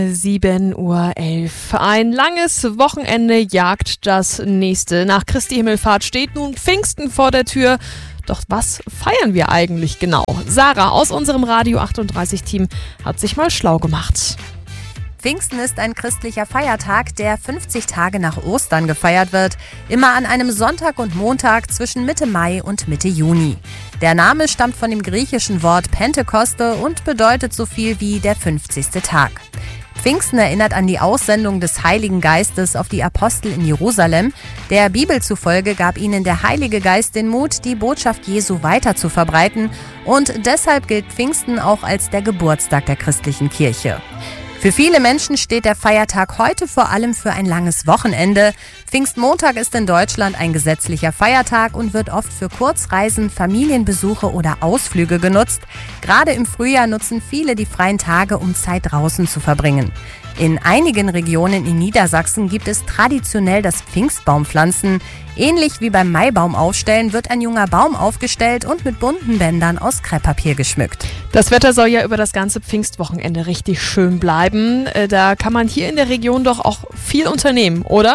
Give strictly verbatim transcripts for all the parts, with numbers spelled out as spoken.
sieben Uhr elf. Ein langes Wochenende jagt das nächste. Nach Christi Himmelfahrt steht nun Pfingsten vor der Tür. Doch was feiern wir eigentlich genau? Sarah aus unserem Radio achtunddreißig Team hat sich mal schlau gemacht. Pfingsten ist ein christlicher Feiertag, der fünfzig Tage nach Ostern gefeiert wird. Immer an einem Sonntag und Montag zwischen Mitte Mai und Mitte Juni. Der Name stammt von dem griechischen Wort Pentekoste und bedeutet so viel wie der fünfzigste Tag. Pfingsten erinnert an die Aussendung des Heiligen Geistes auf die Apostel in Jerusalem. Der Bibel zufolge gab ihnen der Heilige Geist den Mut, die Botschaft Jesu weiter zu verbreiten. Und deshalb gilt Pfingsten auch als der Geburtstag der christlichen Kirche. Für viele Menschen steht der Feiertag heute vor allem für ein langes Wochenende. Pfingstmontag ist in Deutschland ein gesetzlicher Feiertag und wird oft für Kurzreisen, Familienbesuche oder Ausflüge genutzt. Gerade im Frühjahr nutzen viele die freien Tage, um Zeit draußen zu verbringen. In einigen Regionen in Niedersachsen gibt es traditionell das Pfingstbaumpflanzen. Ähnlich wie beim Maibaumaufstellen wird ein junger Baum aufgestellt und mit bunten Bändern aus Krepppapier geschmückt. Das Wetter soll ja über das ganze Pfingstwochenende richtig schön bleiben. Da kann man hier in der Region doch auch viel unternehmen, oder?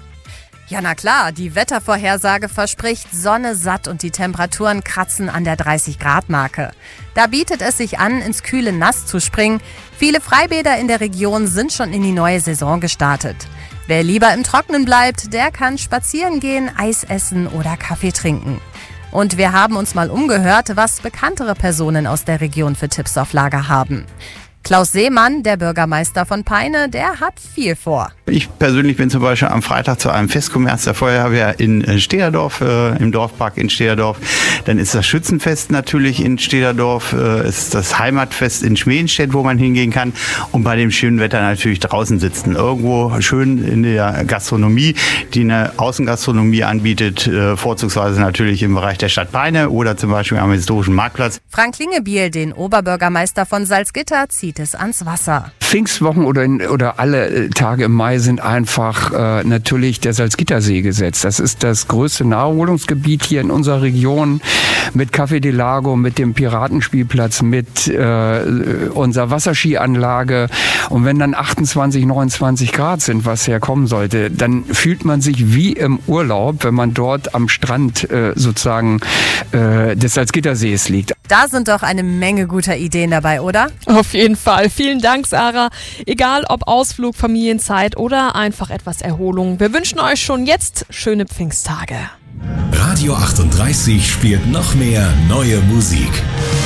Ja, na klar, die Wettervorhersage verspricht Sonne satt und die Temperaturen kratzen an der dreißig Grad Marke. Da bietet es sich an, ins kühle Nass zu springen. Viele Freibäder in der Region sind schon in die neue Saison gestartet. Wer lieber im Trockenen bleibt, der kann spazieren gehen, Eis essen oder Kaffee trinken. Und wir haben uns mal umgehört, was bekanntere Personen aus der Region für Tipps auf Lager haben. Klaus Seemann, der Bürgermeister von Peine, der hat viel vor. Ich persönlich bin zum Beispiel am Freitag zu einem Festkommerz der Feuerwehr in Stederdorf, äh, im Dorfpark in Stederdorf. Dann ist das Schützenfest natürlich in Stederdorf, äh, ist das Heimatfest in Schmedenstedt, wo man hingehen kann. Und bei dem schönen Wetter natürlich draußen sitzen. Irgendwo schön in der Gastronomie, die eine Außengastronomie anbietet, äh, vorzugsweise natürlich im Bereich der Stadt Peine oder zum Beispiel am historischen Marktplatz. Frank Klingebiel, den Oberbürgermeister von Salzgitter, zieht es ans Wasser. Pfingstwochen oder, in, oder alle Tage im Mai sind einfach äh, natürlich der Salzgittersee gesetzt. Das ist das größte Naherholungsgebiet hier in unserer Region mit Café del Lago, mit dem Piratenspielplatz, mit äh, unserer Wasserskianlage. Und wenn dann achtundzwanzig, neunundzwanzig Grad sind, was herkommen sollte, dann fühlt man sich wie im Urlaub, wenn man dort am Strand äh, sozusagen äh, des Salzgittersees liegt. Da sind doch eine Menge guter Ideen dabei, oder? Auf jeden Fall. Vielen Dank, Sarah. Egal ob Ausflug, Familienzeit oder einfach etwas Erholung. Wir wünschen euch schon jetzt schöne Pfingsttage. Radio achtunddreißig spielt noch mehr neue Musik.